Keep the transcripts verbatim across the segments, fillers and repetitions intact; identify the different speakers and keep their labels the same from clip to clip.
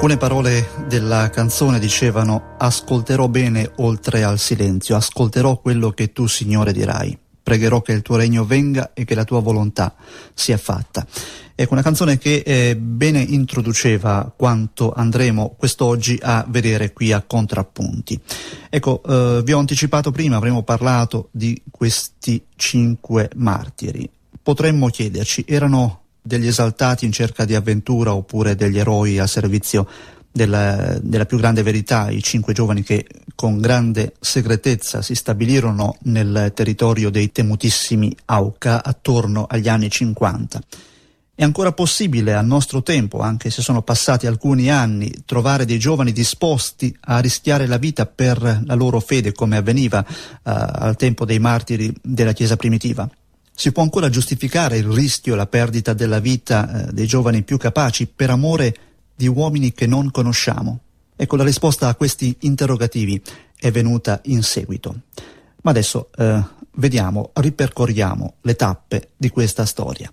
Speaker 1: Alcune parole della canzone dicevano: ascolterò bene oltre al silenzio, ascolterò quello che tu, Signore, dirai. Pregherò che il tuo regno venga e che la tua volontà sia fatta. Ecco, una canzone che eh, bene introduceva quanto andremo quest'oggi a vedere qui a Contrappunti. Ecco, eh, vi ho anticipato prima, avremo parlato di questi cinque martiri. Potremmo chiederci, erano degli esaltati in cerca di avventura oppure degli eroi al servizio della, della più grande verità, i cinque giovani che con grande segretezza si stabilirono nel territorio dei temutissimi Auca attorno agli anni cinquanta. È ancora possibile al nostro tempo, anche se sono passati alcuni anni, trovare dei giovani disposti a rischiare la vita per la loro fede, come avveniva uh, al tempo dei martiri della Chiesa primitiva? Si può ancora giustificare il rischio e la perdita della vita eh, dei giovani più capaci per amore di uomini che non conosciamo? Ecco, la risposta a questi interrogativi è venuta in seguito. Ma adesso eh, vediamo, ripercorriamo le tappe di questa storia.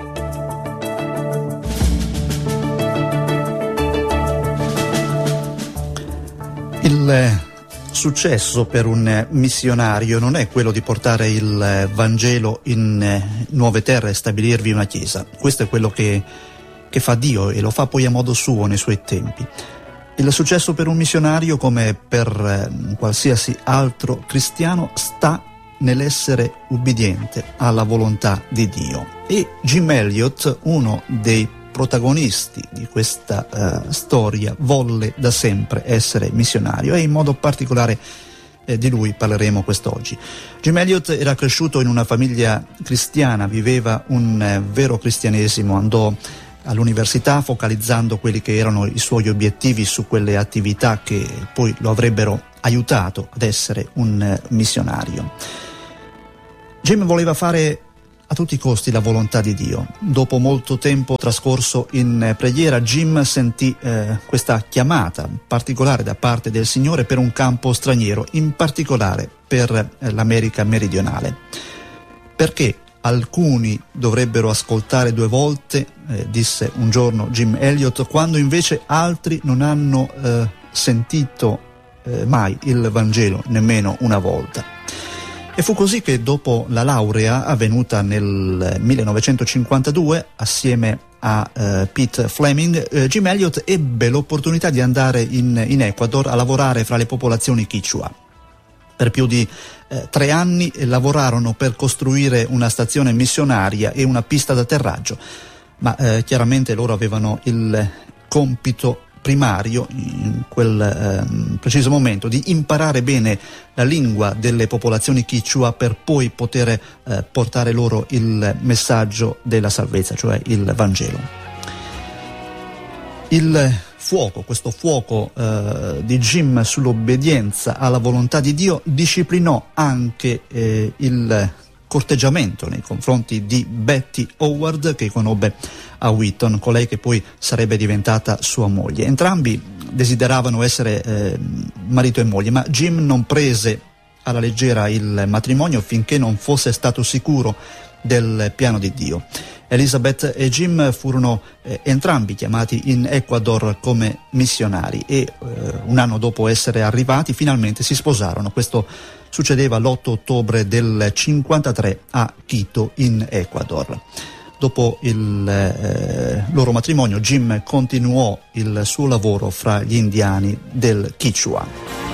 Speaker 1: Il successo per un missionario non è quello di portare il Vangelo in nuove terre e stabilirvi una chiesa. Questo è quello che, che fa Dio, e lo fa poi a modo suo nei suoi tempi. Il successo per un missionario, come per qualsiasi altro cristiano, sta nell'essere ubbidiente alla volontà di Dio. E Jim Elliot, uno dei protagonisti di questa uh, storia, volle da sempre essere missionario, e in modo particolare eh, di lui parleremo quest'oggi. Jim Elliot era cresciuto in una famiglia cristiana, viveva un eh, vero cristianesimo, andò all'università focalizzando quelli che erano i suoi obiettivi su quelle attività che poi lo avrebbero aiutato ad essere un eh, missionario. Jim voleva fare a tutti i costi la volontà di Dio. Dopo molto tempo trascorso in preghiera, Jim sentì eh, questa chiamata particolare da parte del Signore per un campo straniero, in particolare per eh, l'America meridionale. Perché alcuni dovrebbero ascoltare due volte, eh, disse un giorno Jim Elliot, quando invece altri non hanno eh, sentito eh, mai il Vangelo nemmeno una volta. E fu così che dopo la laurea avvenuta nel millenovecentocinquantadue, assieme a uh, Pete Fleming, uh, Jim Elliot ebbe l'opportunità di andare in, in Ecuador a lavorare fra le popolazioni Quichua. Per più di eh, tre anni lavorarono per costruire una stazione missionaria e una pista d'atterraggio, ma eh, chiaramente loro avevano il compito primario in quel eh, preciso momento di imparare bene la lingua delle popolazioni Quichua per poi poter eh, portare loro il messaggio della salvezza, cioè il Vangelo. Il fuoco, questo fuoco eh, di Jim sull'obbedienza alla volontà di Dio disciplinò anche eh, il corteggiamento nei confronti di Betty Howard, che conobbe a Wheaton, colei che poi sarebbe diventata sua moglie. Entrambi desideravano essere eh, marito e moglie, ma Jim non prese alla leggera il matrimonio finché non fosse stato sicuro del piano di Dio. Elizabeth e Jim furono eh, entrambi chiamati in Ecuador come missionari e eh, un anno dopo essere arrivati finalmente si sposarono. Questo succedeva l'otto ottobre del cinquantatré a Quito in Ecuador. Dopo il eh, loro matrimonio, Jim continuò il suo lavoro fra gli indiani del Quichua.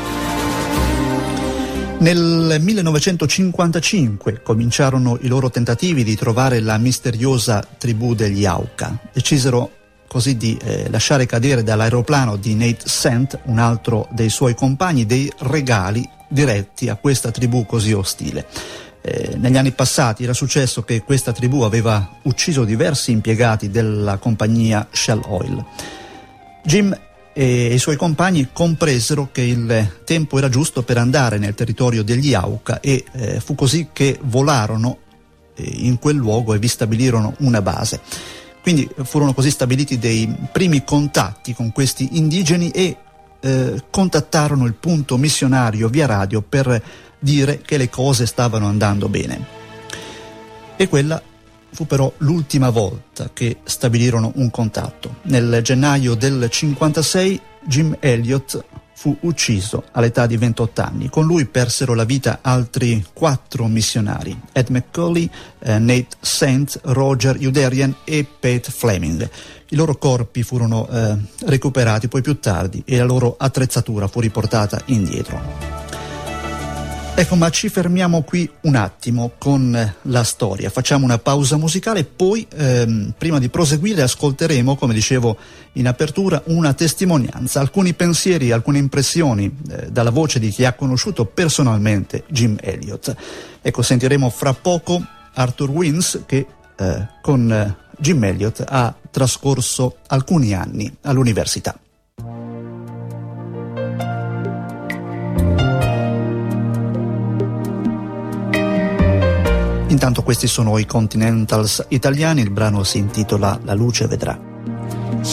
Speaker 1: Nel millenovecentocinquantacinque cominciarono i loro tentativi di trovare la misteriosa tribù degli Auca. Decisero così di eh, lasciare cadere dall'aeroplano di Nate Sant, un altro dei suoi compagni, dei regali diretti a questa tribù così ostile. Eh, negli anni passati era successo che questa tribù aveva ucciso diversi impiegati della compagnia Shell Oil. Jim e i suoi compagni compresero che il tempo era giusto per andare nel territorio degli Auca e eh, fu così che volarono eh, in quel luogo e vi stabilirono una base. Quindi furono così stabiliti dei primi contatti con questi indigeni e eh, contattarono il punto missionario via radio per dire che le cose stavano andando bene. E quella fu però l'ultima volta che stabilirono un contatto. Nel gennaio del cinquantasei Jim Elliot fu ucciso all'età di ventotto anni. Con lui persero la vita altri quattro missionari: Ed McCauley, eh, Nate Saint, Roger Youderian e Pete Fleming. I loro corpi furono eh, recuperati poi più tardi e la loro attrezzatura fu riportata indietro. Ecco, ma ci fermiamo qui un attimo con la storia, facciamo una pausa musicale, poi ehm, prima di proseguire ascolteremo, come dicevo in apertura, una testimonianza, alcuni pensieri, alcune impressioni eh, dalla voce di chi ha conosciuto personalmente Jim Elliot. Ecco, sentiremo fra poco Arthur Wins che eh, con eh, Jim Elliot ha trascorso alcuni anni all'università. Intanto questi sono i Continentals italiani, il brano si intitola La luce vedrà.